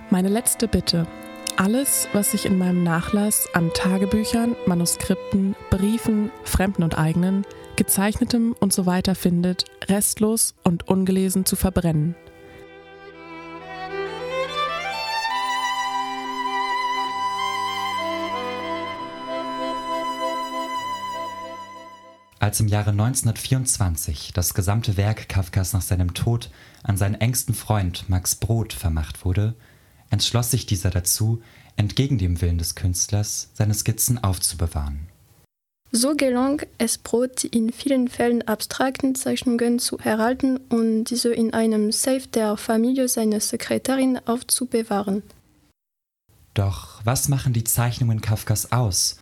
Meine letzte Bitte. Alles, was sich in meinem Nachlass an Tagebüchern, Manuskripten, Briefen, fremden und eigenen, gezeichnetem und so weiter findet, restlos und ungelesen zu verbrennen. Als im Jahre 1924 das gesamte Werk Kafkas nach seinem Tod an seinen engsten Freund Max Brod vermacht wurde, entschloss sich dieser dazu, entgegen dem Willen des Künstlers, seine Skizzen aufzubewahren. So gelang es Brod, in vielen Fällen abstrakten Zeichnungen zu erhalten und diese in einem Safe der Familie seiner Sekretärin aufzubewahren. Doch was machen die Zeichnungen Kafkas aus?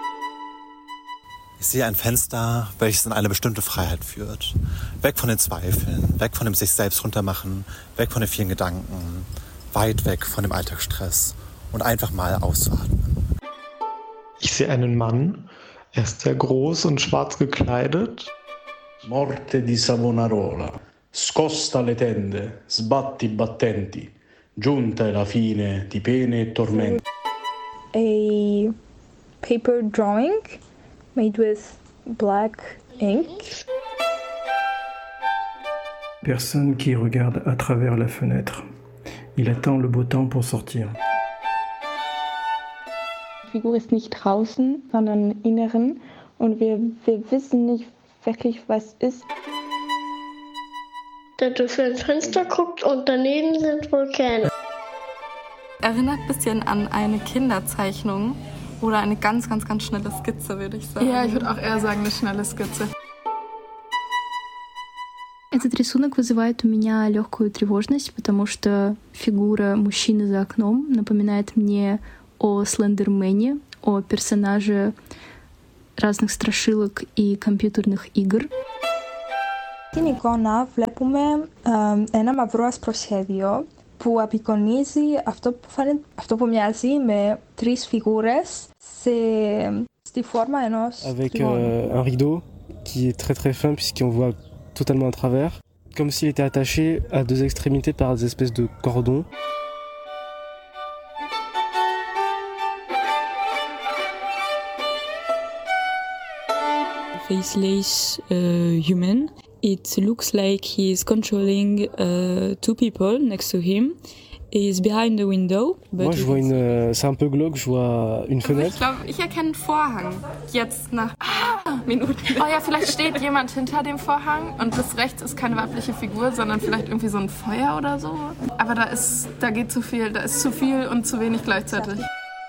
Ich sehe ein Fenster, welches in eine bestimmte Freiheit führt. Weg von den Zweifeln, weg von dem sich selbst runtermachen, weg von den vielen Gedanken, weit weg von dem Alltagsstress und einfach mal auszuatmen. Ich sehe einen Mann, er ist sehr groß und schwarz gekleidet. Morte di Savonarola, scosta le tende, sbatti i battenti, giunta è la fine di pene e tormenti. A paper drawing made with black ink. Personne qui regarde à travers la fenêtre. Il attend le beau temps pour sortir. Die Figur ist nicht draußen, sondern im Inneren und wir wissen nicht wirklich, was ist. Der durch ein Fenster guckt und daneben sind Vulkane. Erinnert ein bisschen an eine Kinderzeichnung oder eine ganz, ganz, ganz schnelle Skizze, würde ich sagen. Ja, ich würde auch eher sagen, eine schnelle Skizze. Этот рисунок вызывает у меня легкую тревожность, потому что фигура мужчины за окном напоминает мне о Слендермене, о персонаже разных страшилок и компьютерных игр. Στην εικόνα βλέπουμε ένα μαύρο ασπροσχέδιο που απεικονίζει αυτό που μοιάζει με τρεις φιγούρες στη φόρμα ενός Avec un rideau qui est très très fin puisqu'on voit totalement à travers, comme s'il était attaché à deux extrémités par des espèces de cordons. Faceless human. It looks like he is controlling two people next to him. He is behind the window. Moi, je vois c'est un peu glauque, je vois une fenêtre. Ich glaube, ich erkenne einen Vorhang. Jetzt nach Minuten. Oh ja, vielleicht steht jemand hinter dem Vorhang und bis rechts ist keine weibliche Figur, sondern vielleicht irgendwie so ein Feuer oder so. Aber da geht zu viel, da ist zu viel und zu wenig gleichzeitig.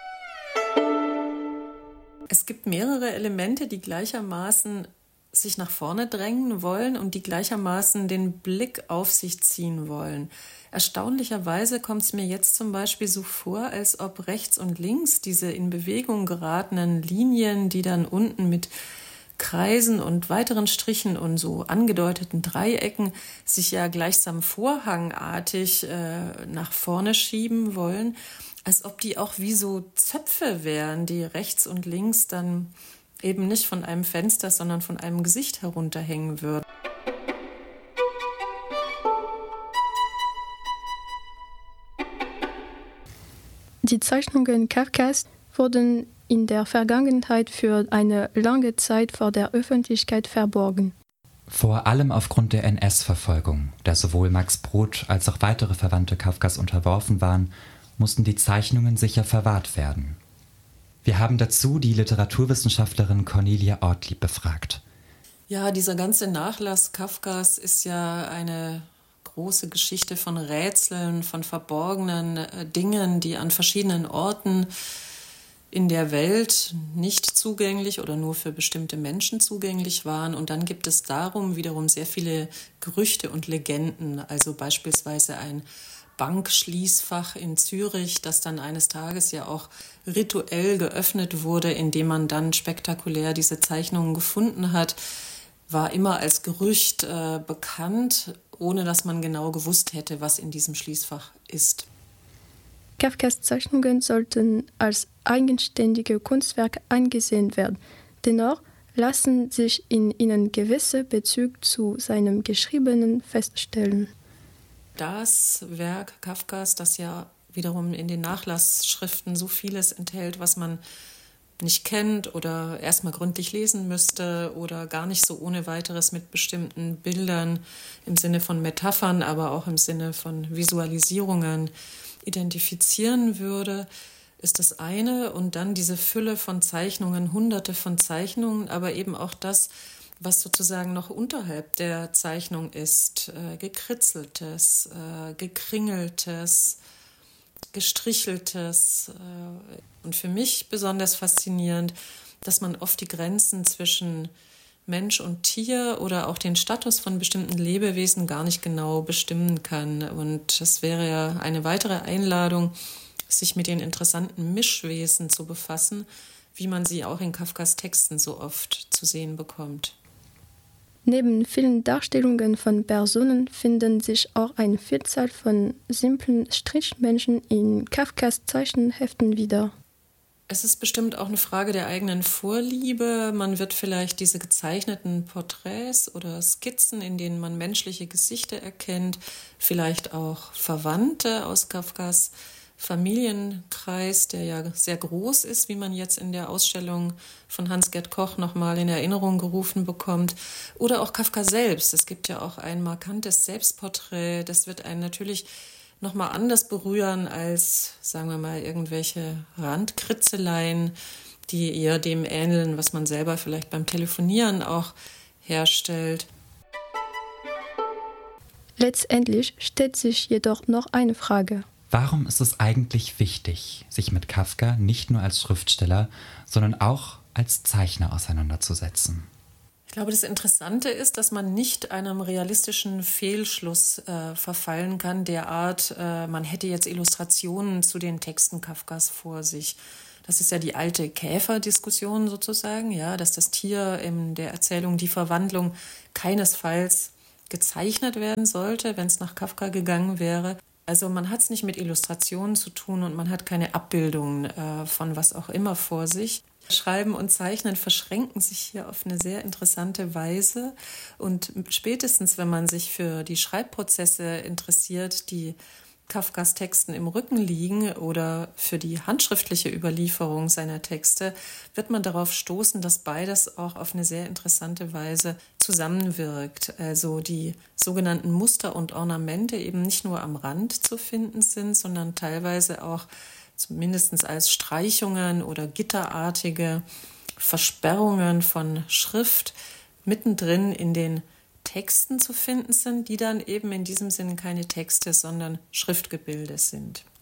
Es gibt mehrere Elemente, die gleichermaßen sich nach vorne drängen wollen und die gleichermaßen den Blick auf sich ziehen wollen. Erstaunlicherweise kommt es mir jetzt zum Beispiel so vor, als ob rechts und links diese in Bewegung geratenen Linien, die dann unten mit Kreisen und weiteren Strichen und so angedeuteten Dreiecken sich ja gleichsam vorhangartig nach vorne schieben wollen, als ob die auch wie so Zöpfe wären, die rechts und links dann eben nicht von einem Fenster, sondern von einem Gesicht herunterhängen würden. Die Zeichnungen Kafkas wurden in der Vergangenheit für eine lange Zeit vor der Öffentlichkeit verborgen. Vor allem aufgrund der NS-Verfolgung, der sowohl Max Brod als auch weitere Verwandte Kafkas unterworfen waren, mussten die Zeichnungen sicher verwahrt werden. Wir haben dazu die Literaturwissenschaftlerin Cornelia Ortlieb befragt. Ja, dieser ganze Nachlass Kafkas ist ja eine große Geschichte von Rätseln, von verborgenen Dingen, die an verschiedenen Orten in der Welt nicht zugänglich oder nur für bestimmte Menschen zugänglich waren. Und dann gibt es darum wiederum sehr viele Gerüchte und Legenden, also beispielsweise ein Bankschließfach in Zürich, das dann eines Tages ja auch rituell geöffnet wurde, indem man dann spektakulär diese Zeichnungen gefunden hat, war immer als Gerücht bekannt, ohne dass man genau gewusst hätte, was in diesem Schließfach ist. Kafkas Zeichnungen sollten als eigenständige Kunstwerk angesehen werden. Dennoch lassen sich in ihnen gewisse Bezüge zu seinem Geschriebenen feststellen. Das Werk Kafkas, das ja wiederum in den Nachlassschriften so vieles enthält, was man nicht kennt oder erstmal gründlich lesen müsste oder gar nicht so ohne weiteres mit bestimmten Bildern im Sinne von Metaphern, aber auch im Sinne von Visualisierungen identifizieren würde, ist das eine. Und dann diese Fülle von Zeichnungen, hunderte von Zeichnungen, aber eben auch das, was sozusagen noch unterhalb der Zeichnung ist, gekritzeltes, gekringeltes, gestricheltes. Und für mich besonders faszinierend, dass man oft die Grenzen zwischen Mensch und Tier oder auch den Status von bestimmten Lebewesen gar nicht genau bestimmen kann. Und das wäre ja eine weitere Einladung, sich mit den interessanten Mischwesen zu befassen, wie man sie auch in Kafkas Texten so oft zu sehen bekommt. Neben vielen Darstellungen von Personen finden sich auch eine Vielzahl von simplen Strichmenschen in Kafkas Zeichenheften wieder. Es ist bestimmt auch eine Frage der eigenen Vorliebe. Man wird vielleicht diese gezeichneten Porträts oder Skizzen, in denen man menschliche Gesichter erkennt, vielleicht auch Verwandte aus Kafkas Familienkreis, der ja sehr groß ist, wie man jetzt in der Ausstellung von Hans-Gert Koch nochmal in Erinnerung gerufen bekommt. Oder auch Kafka selbst. Es gibt ja auch ein markantes Selbstporträt. Das wird einen natürlich nochmal anders berühren als, sagen wir mal, irgendwelche Randkritzeleien, die eher dem ähneln, was man selber vielleicht beim Telefonieren auch herstellt. Letztendlich stellt sich jedoch noch eine Frage. Warum ist es eigentlich wichtig, sich mit Kafka nicht nur als Schriftsteller, sondern auch als Zeichner auseinanderzusetzen? Ich glaube, das Interessante ist, dass man nicht einem realistischen Fehlschluss verfallen kann, der Art, man hätte jetzt Illustrationen zu den Texten Kafkas vor sich. Das ist ja die alte Käferdiskussion sozusagen, ja, dass das Tier in der Erzählung Die Verwandlung keinesfalls gezeichnet werden sollte, wenn es nach Kafka gegangen wäre. Also man hat es nicht mit Illustrationen zu tun und man hat keine Abbildungen von was auch immer vor sich. Schreiben und Zeichnen verschränken sich hier auf eine sehr interessante Weise. Und spätestens, wenn man sich für die Schreibprozesse interessiert, die Kafkas Texten im Rücken liegen oder für die handschriftliche Überlieferung seiner Texte, wird man darauf stoßen, dass beides auch auf eine sehr interessante Weise zusammenwirkt. Also die sogenannten Muster und Ornamente eben nicht nur am Rand zu finden sind, sondern teilweise auch zumindest als Streichungen oder gitterartige Versperrungen von Schrift mittendrin in den Texten zu finden sind, die dann eben in diesem Sinne keine Texte, sondern Schriftgebilde sind.